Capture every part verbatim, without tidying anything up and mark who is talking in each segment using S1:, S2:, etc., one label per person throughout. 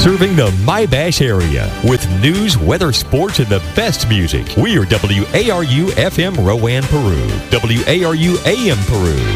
S1: Serving the My-Bash area with news, weather, sports, and the best music. We are W A R U F M Rowan, Peru. W A R U A M Peru.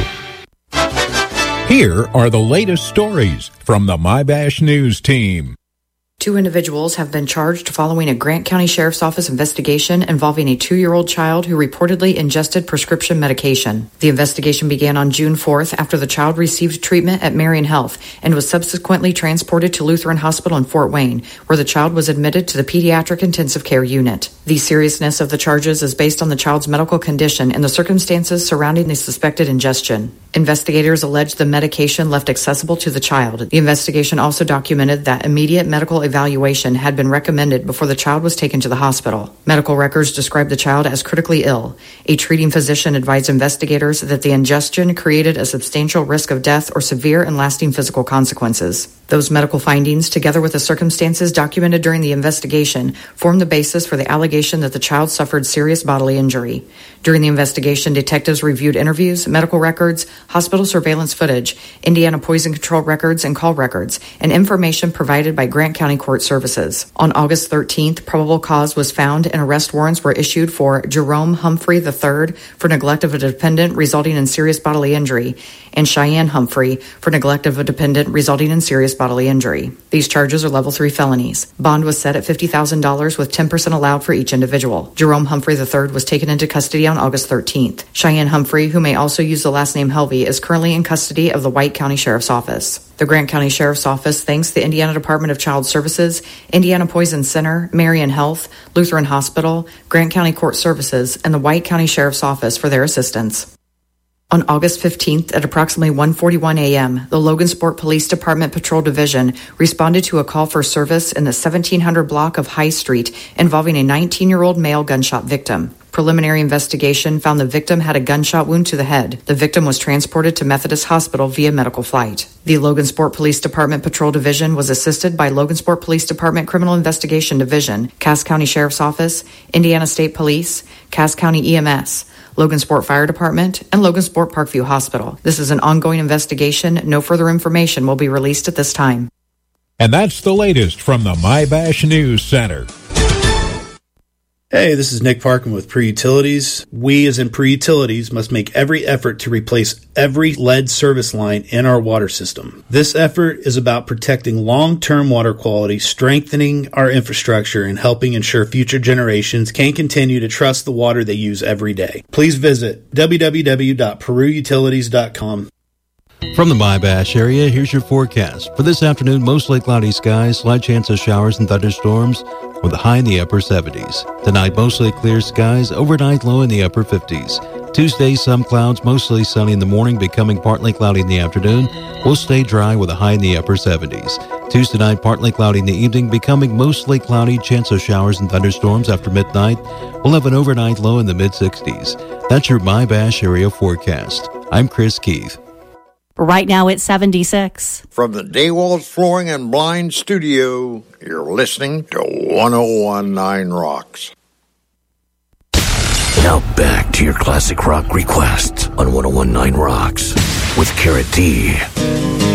S2: Here are the latest stories from the My-Bash News team.
S3: Two individuals have been charged following a Grant County Sheriff's Office investigation involving a two-year-old child who reportedly ingested prescription medication. The investigation began on June fourth after the child received treatment at Marion Health and was subsequently transported to Lutheran Hospital in Fort Wayne, where the child was admitted to the pediatric intensive care unit. The seriousness of the charges is based on the child's medical condition and the circumstances surrounding the suspected ingestion. Investigators allege the medication left accessible to the child. The investigation also documented that immediate medical evaluation had been recommended before the child was taken to the hospital. Medical records described the child as critically ill. A treating physician advised investigators that the ingestion created a substantial risk of death or severe and lasting physical consequences. Those medical findings, together with the circumstances documented during the investigation, form the basis for the allegation that the child suffered serious bodily injury. During the investigation, detectives reviewed interviews, medical records, hospital surveillance footage, Indiana Poison Control records and call records, and information provided by Grant County Court Services. On August thirteenth, probable cause was found and arrest warrants were issued for Jerome Humphrey the third for neglect of a dependent resulting in serious bodily injury, and Cheyenne Humphrey for neglect of a dependent resulting in serious bodily injury. These charges are level three felonies. Bond was set at fifty thousand dollars with ten percent allowed for each individual. Jerome Humphrey the third was taken into custody on August thirteenth. Cheyenne Humphrey, who may also use the last name Helvey, is currently in custody of the White County Sheriff's Office. The Grant County Sheriff's Office thanks the Indiana Department of Child Services, Indiana Poison Center, Marion Health, Lutheran Hospital, Grant County Court Services, and the White County Sheriff's Office for their assistance. On August fifteenth at approximately one forty-one a.m., the Logansport Police Department Patrol Division responded to a call for service in the seventeen hundred block of High Street involving a nineteen-year-old male gunshot victim. Preliminary investigation found the victim had a gunshot wound to the head. The victim was transported to Methodist Hospital via medical flight. The Logansport Police Department Patrol Division was assisted by Logansport Police Department Criminal Investigation Division, Cass County Sheriff's Office, Indiana State Police, Cass County E M S, Logansport Fire Department, and Logansport Parkview Hospital. This is an ongoing investigation. No further information will be released at this time.
S2: And that's the latest from the My-Bash News Center.
S4: Hey, this is Nick Parkin with Pre-Utilities. We, as in Pre-Utilities, must make every effort to replace every lead service line in our water system. This effort is about protecting long-term water quality, strengthening our infrastructure, and helping ensure future generations can continue to trust the water they use every day. Please visit w w w dot peru utilities dot com.
S5: From the My-Bash area, here's your forecast. For this afternoon, mostly cloudy skies, slight chance of showers and thunderstorms, with a high in the upper seventies. Tonight, mostly clear skies, overnight low in the upper fifties. Tuesday, some clouds, mostly sunny in the morning, becoming partly cloudy in the afternoon. Will stay dry with a high in the upper seventies. Tuesday night, partly cloudy in the evening, becoming mostly cloudy, chance of showers and thunderstorms after midnight. We'll have an overnight low in the mid-sixties. That's your My-Bash area forecast. I'm Chris Keith.
S6: Right now it's seventy-six.
S7: From the Daywalls Flooring and Blind Studio, you're listening to one oh one point nine Rocks.
S8: Now back to your classic rock requests on one oh one point nine Rocks with Carrot D.